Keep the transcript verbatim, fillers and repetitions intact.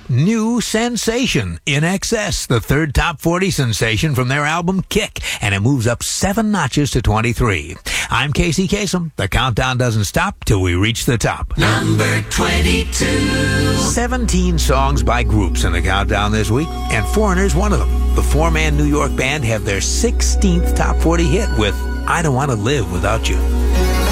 New sensation, In Excess, the third top forty sensation from their album Kick, and it moves up seven notches to twenty-three. I'm Casey Kasem. The countdown doesn't stop till we reach the top. Number twenty-two. seventeen songs by groups in the countdown this week, and Foreigner's one of them. The four-man New York band have their sixteenth top forty hit with I Don't Want to Live Without You.